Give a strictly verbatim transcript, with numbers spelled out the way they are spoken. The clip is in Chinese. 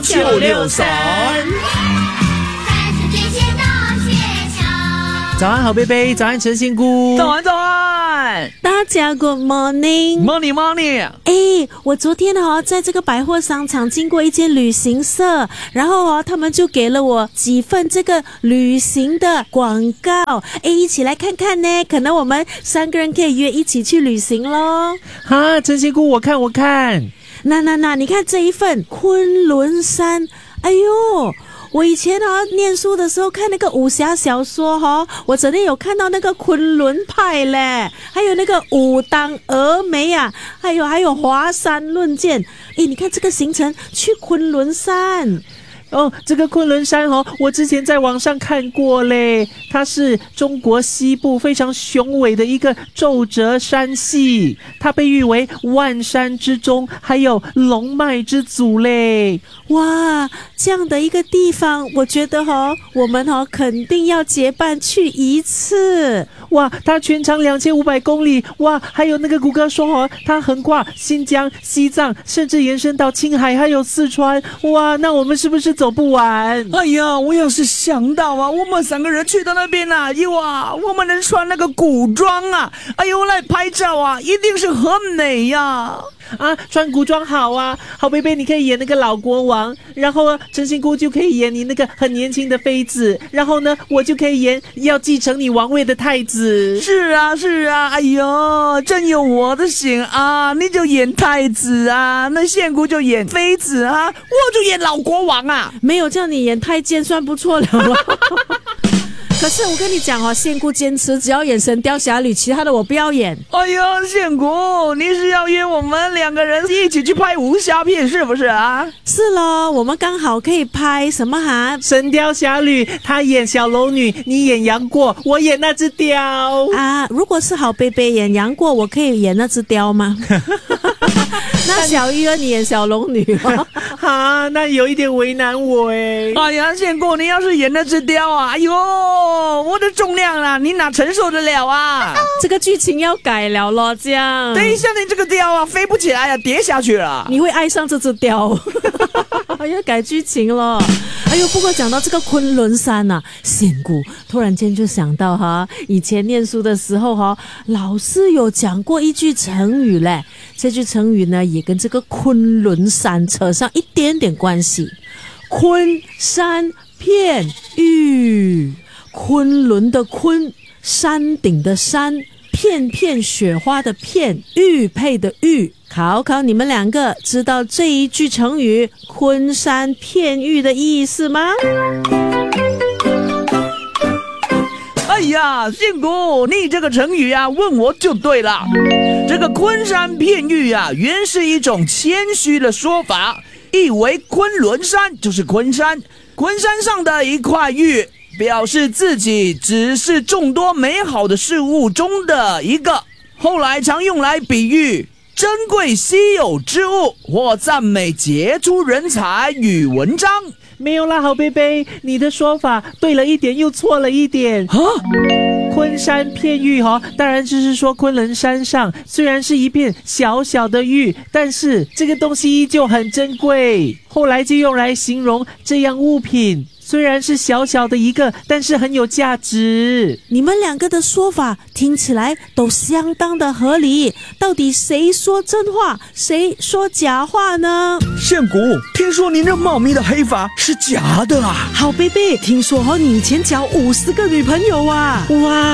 九六三。早安好贝贝，早安陈信姑， 早安早安， 大家 Good morning morning morning。 哎，我昨天哦，在这个百货商场经过一间旅行社，然后哦，他们就给了我几份这个旅行的广告，哎，一起来看看呢，可能我们三个人可以约一起去旅行咯。 哈，陈信姑，我看我看， 那那那，你看这一份昆仑山，哎呦。我以前啊念书的时候看那个武侠小说哈、哦，我真的有看到那个昆仑派嘞，还有那个武当峨眉啊，还有还有华山论剑。诶，你看这个行程去昆仑山。 哦，这个昆仑山哦，我之前在网上看过嘞，它是中国西部非常雄伟的一个皱褶山系，它被誉为万山之宗，还有龙脉之祖嘞。 哇，这样的一个地方，我觉得哦，我们哦肯定要结伴去一次。 哇，它全长两千五百公里，哇，还有那个谷歌说哦，它横跨新疆、西藏，甚至延伸到青海还有四川。哇，那我们是不是走不完？ 哎呀，我要是想到啊，我们三个人去到那边啊，哟啊，我们能穿那个古装啊，哎呦来拍照啊，一定是很美呀。 啊，穿古装好啊，好贝贝，你可以演那个老国王，然后陈信姑就可以演你那个很年轻的妃子，然后呢，我就可以演要继承你王位的太子。 是啊，是啊，哎呦，真有我的型啊！你就演太子啊，那宪姑就演妃子啊，我就演老国王啊。 没有叫你演太监算不错了了。可是我跟你讲哦，宪姑坚持只要演神雕侠侣，其他的我不要演。 哎呀，宪姑，你是要约我们两个人一起去拍武侠片是不是啊？ 是咯，我们刚好可以拍什么哈？ 神雕侠侣，他演小龙女，你演杨过，我演那只雕啊。如果是好贝贝演杨过，我可以演那只雕吗？那小鱼儿你演小龙女哦。 哈，那有一点为难我哎。 哎呀，宪姑，你要是演那只雕啊，哎呦，我的重量啊，你哪承受得了啊？ 这个剧情要改了咯，这样。 等一下，你这个雕啊，飞不起来啊，跌下去了。 你会爱上这只雕。要改剧情了。哎呦，不过讲到这个昆仑山啊，宪姑突然间就想到哈，以前念书的时候哈，老师有讲过一句成语嘞。这句成语呢，也跟这个昆仑山扯上一点点关系。昆山片玉，昆仑的昆，山顶的山，片片雪花的片，玉佩的玉。考考你们两个，知道这一句成语昆山片玉的意思吗？ 哎呀，宪姑，你这个成语啊，问我就对了。这个昆山片玉啊，原是一种谦虚的说法，意为昆仑山就是昆山，昆山上的一块玉，表示自己只是众多美好的事物中的一个。后来常用来比喻珍贵稀有之物，或赞美杰出人才与文章。 没有啦，好贝贝，你的说法对了一点又错了一点啊！昆山片玉哈、哦，当然就是说昆仑山上虽然是一片小小的玉，但是这个东西依旧很珍贵，后来就用来形容这样物品。虽然是小小的一个，但是很有价值。 你们两个的说法听起来都相当的合理，到底谁说真话，谁说假话呢？ 宪姑，听说您这茂密的黑发是假的啊！ 好贝贝，听说哦，你以前交五十个女朋友啊！哇！